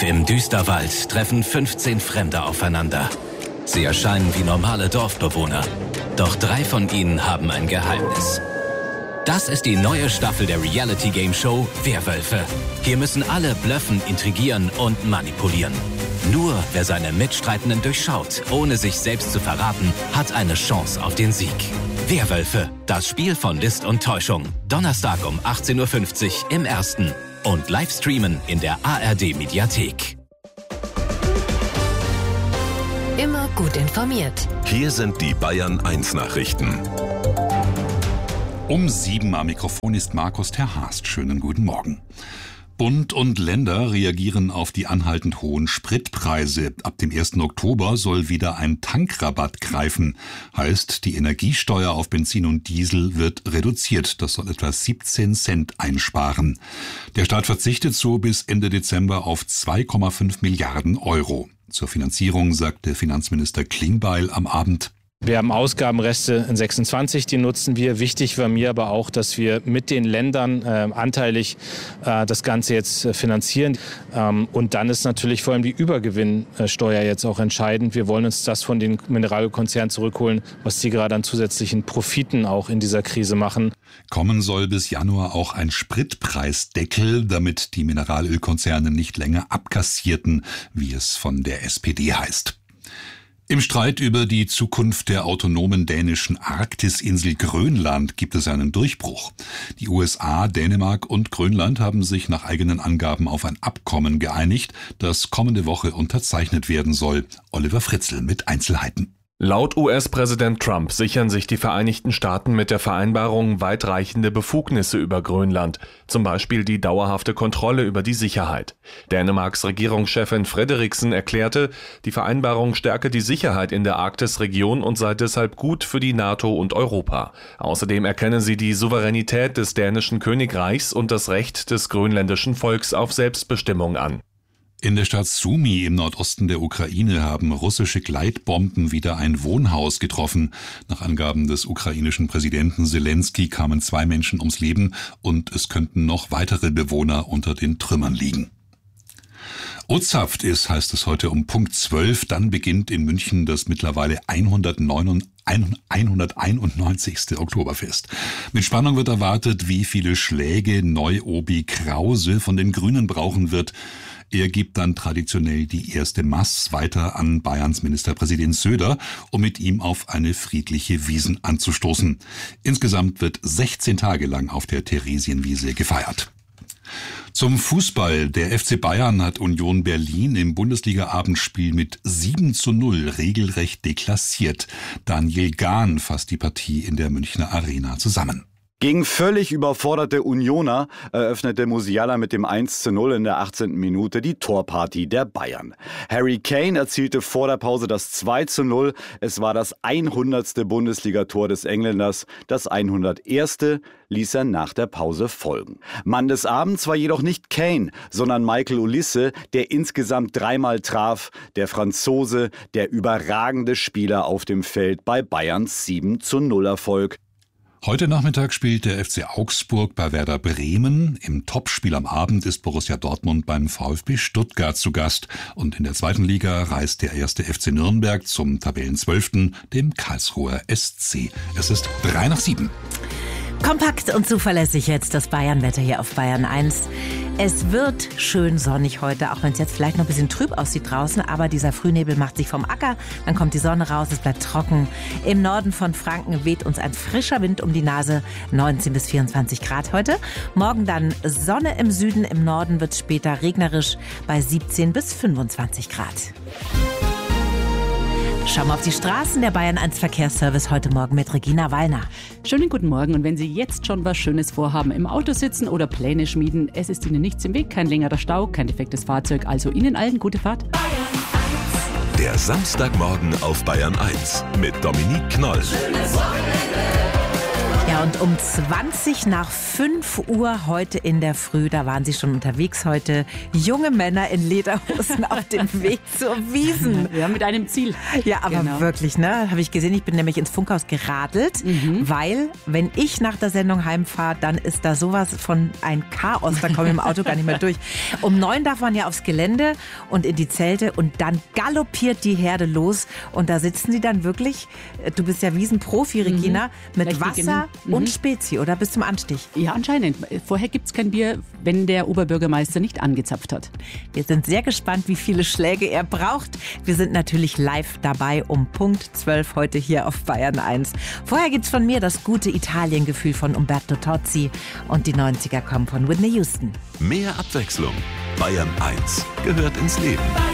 Tief im Düsterwald treffen 15 Fremde aufeinander. Sie erscheinen wie normale Dorfbewohner. Doch 3 von ihnen haben ein Geheimnis. Das ist die neue Staffel der Reality-Game-Show Werwölfe. Hier müssen alle blöffen, intrigieren und manipulieren. Nur wer seine Mitstreitenden durchschaut, ohne sich selbst zu verraten, hat eine Chance auf den Sieg. Werwölfe, das Spiel von List und Täuschung. Donnerstag um 18.50 Uhr im Ersten. Und live streamen in der ARD-Mediathek. Immer gut informiert. Hier sind die Bayern 1 Nachrichten. Um 7 am Mikrofon ist Markus Terhast. Schönen guten Morgen. Bund und Länder reagieren auf die anhaltend hohen Spritpreise. Ab dem 1. Oktober soll wieder ein Tankrabatt greifen. Heißt, die Energiesteuer auf Benzin und Diesel wird reduziert. Das soll etwa 17 Cent einsparen. Der Staat verzichtet so bis Ende Dezember auf 2,5 Milliarden Euro. Zur Finanzierung sagte Finanzminister Klingbeil am Abend: Wir haben Ausgabenreste in 26, die nutzen wir. Wichtig war mir aber auch, dass wir mit den Ländern anteilig das Ganze jetzt finanzieren. Und dann ist natürlich vor allem die Übergewinnsteuer jetzt auch entscheidend. Wir wollen uns das von den Mineralölkonzernen zurückholen, was sie gerade an zusätzlichen Profiten auch in dieser Krise machen. Kommen soll bis Januar auch ein Spritpreisdeckel, damit die Mineralölkonzerne nicht länger abkassierten, wie es von der SPD heißt. Im Streit über die Zukunft der autonomen dänischen Arktisinsel Grönland gibt es einen Durchbruch. Die USA, Dänemark und Grönland haben sich nach eigenen Angaben auf ein Abkommen geeinigt, das kommende Woche unterzeichnet werden soll. Oliver Fritzl mit Einzelheiten. Laut US-Präsident Trump sichern sich die Vereinigten Staaten mit der Vereinbarung weitreichende Befugnisse über Grönland, zum Beispiel die dauerhafte Kontrolle über die Sicherheit. Dänemarks Regierungschefin Frederiksen erklärte, die Vereinbarung stärke die Sicherheit in der Arktisregion und sei deshalb gut für die NATO und Europa. Außerdem erkenne sie die Souveränität des dänischen Königreichs und das Recht des grönländischen Volks auf Selbstbestimmung an. In der Stadt Sumy im Nordosten der Ukraine haben russische Gleitbomben wieder ein Wohnhaus getroffen. Nach Angaben des ukrainischen Präsidenten Selensky kamen 2 Menschen ums Leben und es könnten noch weitere Bewohner unter den Trümmern liegen. Ozhaft ist, heißt es heute um Punkt 12, dann beginnt in München das mittlerweile 191. Oktoberfest. Mit Spannung wird erwartet, wie viele Schläge Neu-Obi Krause von den Grünen brauchen wird. Er gibt dann traditionell die erste Maß weiter an Bayerns Ministerpräsident Söder, um mit ihm auf eine friedliche Wiesn anzustoßen. Insgesamt wird 16 Tage lang auf der Theresienwiese gefeiert. Zum Fußball. Der FC Bayern hat Union Berlin im Bundesliga-Abendspiel mit 7:0 regelrecht deklassiert. Daniel Gahn fasst die Partie in der Münchner Arena zusammen. Gegen völlig überforderte Unioner eröffnete Musiala mit dem 1:0 in der 18. Minute die Torparty der Bayern. Harry Kane erzielte vor der Pause das 2:0. Es war das 100. Bundesligator des Engländers. Das 101. ließ er nach der Pause folgen. Mann des Abends war jedoch nicht Kane, sondern Michael Olise, der insgesamt 3-mal traf. Der Franzose, der überragende Spieler auf dem Feld bei Bayerns 7:0-Erfolg. Heute Nachmittag spielt der FC Augsburg bei Werder Bremen. Im Topspiel am Abend ist Borussia Dortmund beim VfB Stuttgart zu Gast. Und in der 2. Liga reist der 1. FC Nürnberg zum Tabellenzwölften, dem Karlsruher SC. Es ist 6:03. Kompakt und zuverlässig jetzt das Bayern-Wetter hier auf Bayern 1. Es wird schön sonnig heute, auch wenn es jetzt vielleicht noch ein bisschen trüb aussieht draußen, aber dieser Frühnebel macht sich vom Acker, dann kommt die Sonne raus, es bleibt trocken. Im Norden von Franken weht uns ein frischer Wind um die Nase, 19 bis 24 Grad heute. Morgen dann Sonne im Süden, im Norden wird es später regnerisch bei 17 bis 25 Grad. Schauen wir auf die Straßen. Der Bayern 1 Verkehrsservice heute Morgen mit Regina Wallner. Schönen guten Morgen. Und wenn Sie jetzt schon was Schönes vorhaben, im Auto sitzen oder Pläne schmieden, es ist Ihnen nichts im Weg, kein längerer Stau, kein defektes Fahrzeug. Also Ihnen allen gute Fahrt. Der Samstagmorgen auf Bayern 1 mit Dominique Knoll. Ja, Ja, und um 5:20 heute in der Früh, da waren sie schon unterwegs heute, junge Männer in Lederhosen auf dem Weg zur Wiesn. Ja, mit einem Ziel. Ja, aber wirklich, ne? Habe ich gesehen, ich bin nämlich ins Funkhaus geradelt, weil, wenn ich nach der Sendung heimfahre, dann ist da sowas von ein Chaos, da komme ich im Auto gar nicht mehr durch. Um 9 darf man ja aufs Gelände und in die Zelte und dann galoppiert die Herde los und da sitzen sie dann wirklich, du bist ja Wiesenprofi, Regina, mit Wasser und Spezi, oder bis zum Anstich. Ja, anscheinend. Vorher gibt es kein Bier, wenn der Oberbürgermeister nicht angezapft hat. Wir sind sehr gespannt, wie viele Schläge er braucht. Wir sind natürlich live dabei um Punkt 12 heute hier auf Bayern 1. Vorher gibt's von mir das gute Italiengefühl von Umberto Tozzi und die 90er kommen von Whitney Houston. Mehr Abwechslung. Bayern 1 gehört ins Leben.